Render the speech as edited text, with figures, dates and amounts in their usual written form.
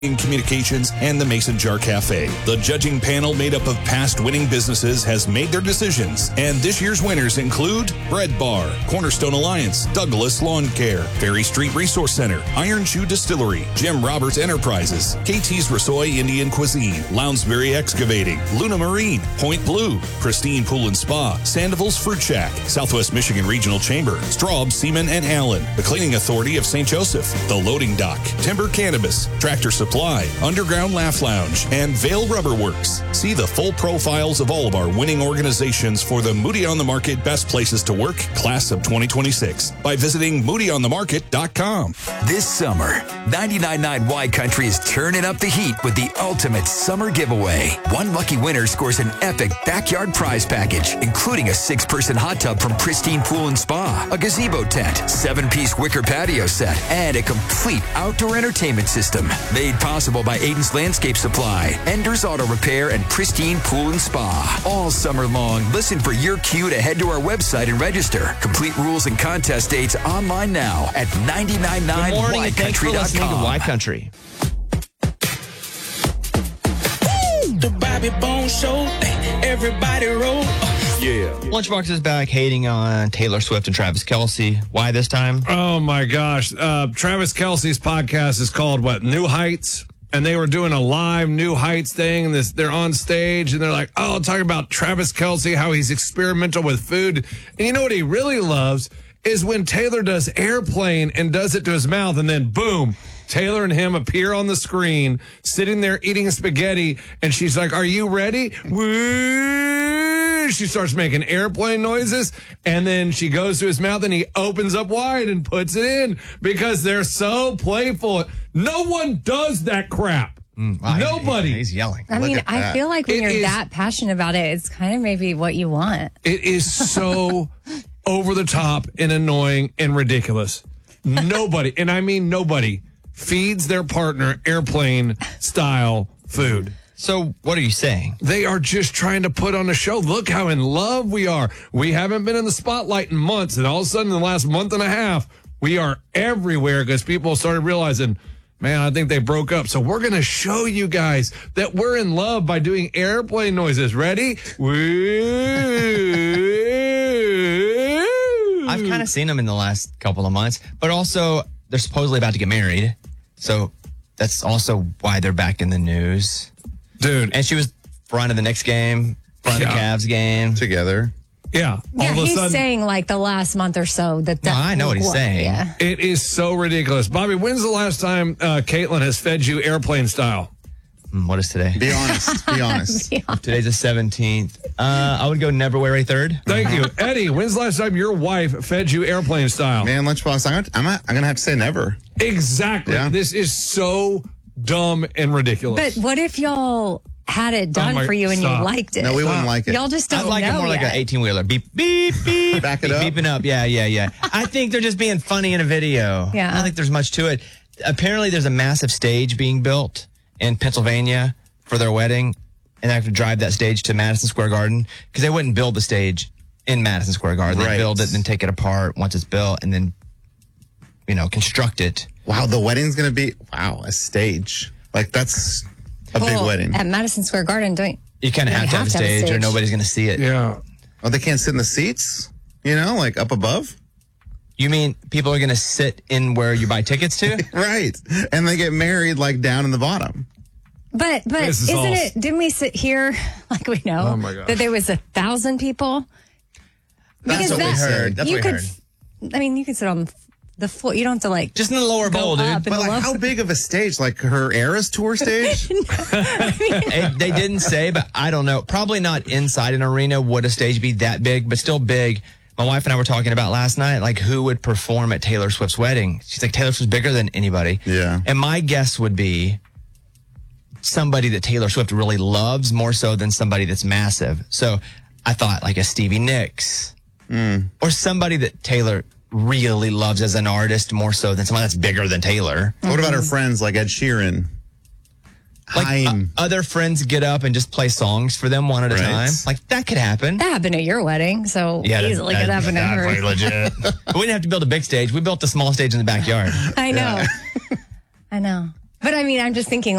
Communications and the Mason Jar Cafe. The judging panel made up of past winning businesses has made their decisions, and this year's winners include Bread Bar, Cornerstone Alliance, Douglas Lawn Care, Ferry Street Resource Center, Iron Shoe Distillery, Jim Roberts Enterprises, KT's Rasoy Indian Cuisine, Lounsbury Excavating, Luna Marine, Point Blue, Pristine Pool and Spa, Sandoval's Fruit Shack, Southwest Michigan Regional Chamber, Straub, Seaman and Allen, the Cleaning Authority of St. Joseph, the Loading Dock, Timber Cannabis, Tractor Supply, Underground Laugh Lounge, and Vail Rubber Works. See the full profiles of all of our winning organizations for the Moody on the Market Best Places to Work Class of 2026 by visiting moodyonthemarket.com. This summer, 99.9 Y Country is turning up the heat with the ultimate summer giveaway. One lucky winner scores an epic backyard prize package, including a 6-person hot tub from Pristine Pool and Spa, a gazebo tent, 7-piece wicker patio set, and a complete outdoor entertainment system. Made possible by Aiden's Landscape Supply, Ender's Auto Repair, and Pristine Pool and Spa. All summer long, listen for your cue to head to our website and register. Complete rules and contest dates online now at 999ycountry.com. Y Country. The Bobby Bones Show, everybody roll. Yeah. Lunchbox is back hating on Taylor Swift and Travis Kelce. Why this time? Oh, my gosh. Travis Kelce's podcast is called, New Heights? And they were doing a live New Heights thing, and they're on stage, and they're like, talking about Travis Kelce, how he's experimental with food. And you know what he really loves is when Taylor does Airplane and does it to his mouth, and then boom, Taylor and him appear on the screen, sitting there eating spaghetti, and she's like, "Are you ready?" Woo! She starts making airplane noises, and then she goes to his mouth, and he opens up wide and puts it in because they're so playful. No one does that crap. Wow, Nobody. He's yelling. I mean, I feel like when you're that passionate about it, it's kind of maybe what you want. It is so over the top and annoying and ridiculous. Nobody, and I mean nobody, feeds their partner airplane style food. So what are you saying? They are just trying to put on a show. Look how in love we are. We haven't been in the spotlight in months, and all of a sudden in the last month and a half, we are everywhere because people started realizing, man, I think they broke up. So we're going to show you guys that we're in love by doing airplane noises. Ready? I've kind of seen them in the last couple of months, but also they're supposedly about to get married. So that's also why they're back in the news. Dude. And she was front of the Knicks game, front of the Cavs game. Together. Yeah. Yeah, he's saying like the last month or so that. No, I know what he's saying. Yeah. It is so ridiculous. Bobby, when's the last time Caitlin has fed you airplane style? What is today? Be honest. Be honest. Today's the 17th. I would go Neverwhere 3rd. Thank you. Eddie, when's the last time your wife fed you airplane style? Man, Lunchbox, I'm going to have to say never. Exactly. Yeah. This is so dumb and ridiculous. But what if y'all had it done for you and you liked it? No, we wouldn't like it. Y'all just don't I'd like know it more like yet. an 18-wheeler. Beep, beep, beep. Back it up. Beeping up. Yeah. I think they're just being funny in a video. Yeah. I don't think there's much to it. Apparently, there's a massive stage being built in Pennsylvania for their wedding, and they have to drive that stage to Madison Square Garden because they wouldn't build the stage in Madison Square Garden. They build it and then take it apart once it's built and then, construct it. Wow, the wedding's going to be, a stage. Like, that's a big wedding. At Madison Square Garden, You kind of have to have a stage or nobody's going to see it. Yeah. Oh, they can't sit in the seats? Like up above? You mean people are going to sit in where you buy tickets to? Right. And they get married like down in the bottom. But isn't it? Didn't we sit here like we know that there was 1,000 people? That's what we heard. That's what we heard. I mean, you could sit on the floor. You don't have to just in the lower bowl, dude. But how big of a stage? Like her Eras tour stage? They didn't say, but I don't know. Probably not inside an arena would a stage be that big, but still big. My wife and I were talking about last night, like who would perform at Taylor Swift's wedding. She's like, Taylor Swift's bigger than anybody. Yeah. And my guess would be somebody that Taylor Swift really loves more so than somebody that's massive. So I thought like a Stevie Nicks or somebody that Taylor really loves as an artist more so than someone that's bigger than Taylor. What about her friends like Ed Sheeran? Like other friends get up and just play songs for them one at a time. Like that could happen. That happened at your wedding, so easily could happen to her. Legit. But we didn't have to build a big stage. We built a small stage in the backyard. I know. I know. But I mean, I'm just thinking,